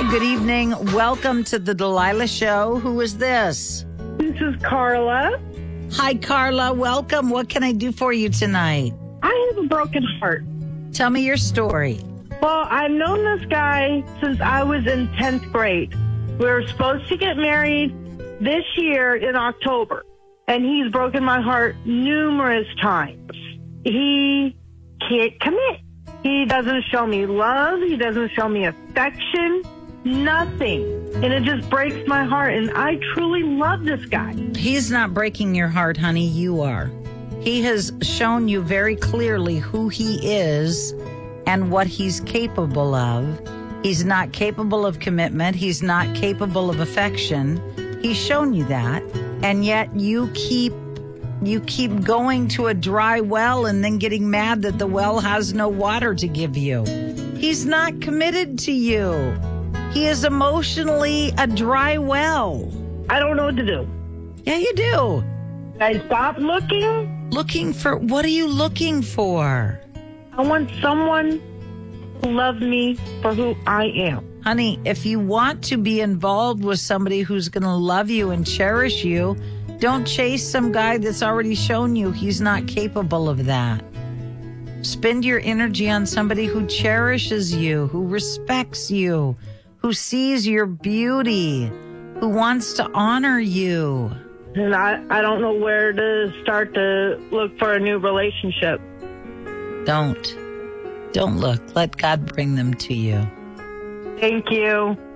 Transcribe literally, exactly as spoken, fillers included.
good evening. Welcome to the Delilah Show. Who is this? This is Carla. Hi, Carla. Welcome. What can I do for you tonight? I have a broken heart. Tell me your story. Well, I've known this guy since I was in tenth grade. We were supposed to get married this year in October, and he's broken my heart numerous times. He can't commit. He doesn't show me love. He doesn't show me affection. Nothing. And it just breaks my heart. And I truly love this guy. He's not breaking your heart, honey. You are. He has shown you very clearly who he is and what he's capable of. He's not capable of commitment. He's not capable of affection. He's shown you that. And yet you keep you keep going to a dry well and then getting mad that the well has no water to give you. He's not committed to you. He is emotionally a dry well. I don't know what to do. Yeah, you do. I stopped looking. Looking for, what are you looking for? I want someone who loves me for who I am. Honey, if you want to be involved with somebody who's going to love you and cherish you, don't chase some guy that's already shown you he's not capable of that. Spend your energy on somebody who cherishes you, who respects you, who sees your beauty, who wants to honor you. And I, I don't know where to start to look for a new relationship. Don't. Don't look. Let God bring them to you. Thank you.